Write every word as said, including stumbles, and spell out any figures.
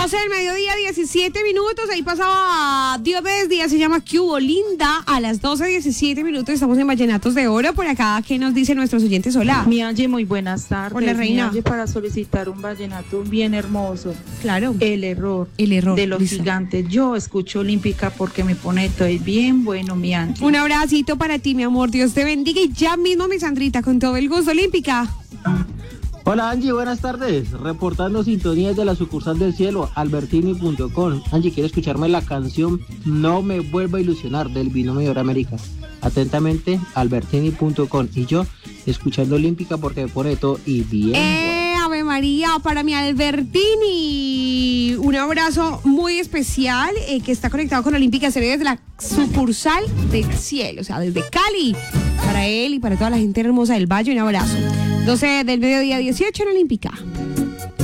doce del mediodía, diecisiete minutos. Ahí pasaba Diomedes Díaz, se llama ¿Qué hubo, linda? A las doce, diecisiete minutos estamos en Vallenatos de Oro. Por acá, ¿qué nos dicen nuestros oyentes? Hola. Mi Angie, muy buenas tardes. Hola, reina. Mi Angie, para solicitar un vallenato bien hermoso. Claro. El error. El error. De los Listo. Gigantes. Yo escucho Olímpica porque me pone todo bien bueno, mi Angie. Un abracito para ti, mi amor. Dios te bendiga. Y ya mismo, mi Sandrita, con todo el gusto, Olímpica. Hola Angie, buenas tardes. Reportando sintonías de la sucursal del cielo, albertini punto com. Angie, quiero escucharme la canción No me vuelva a ilusionar del Binomio de América. Atentamente, albertini punto com. Y yo, escuchando Olímpica porque me pone todo y bien. Eh, Ave María, para mi Albertini. Un abrazo muy especial eh, que está conectado con Olímpica Serie desde la sucursal del cielo, o sea, desde Cali. Para él y para toda la gente hermosa del Valle, un abrazo. doce del mediodía, dieciocho en Olímpica.